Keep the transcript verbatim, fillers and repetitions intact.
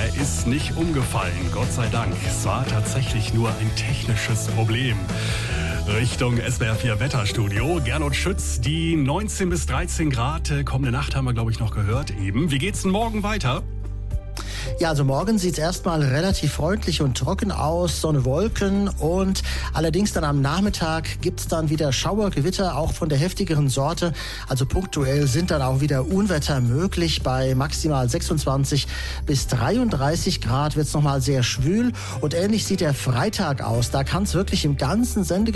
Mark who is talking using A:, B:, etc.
A: Er ist nicht umgefallen, Gott sei Dank. Es war tatsächlich nur ein technisches Problem. Richtung S W R vier Wetterstudio. Gernot Schütz, die neunzehn bis dreizehn Grad. Kommende Nacht haben wir, glaube ich, noch gehört eben. Wie geht's denn morgen weiter?
B: Ja, also morgen sieht es erstmal relativ freundlich und trocken aus, Sonne, Wolken und allerdings dann am Nachmittag gibt es dann wieder Schauergewitter, auch von der heftigeren Sorte. Also punktuell sind dann auch wieder Unwetter möglich. Bei maximal sechsundzwanzig bis dreiunddreißig Grad wird es nochmal sehr schwül und ähnlich sieht der Freitag aus. Da kann es wirklich im ganzen Sende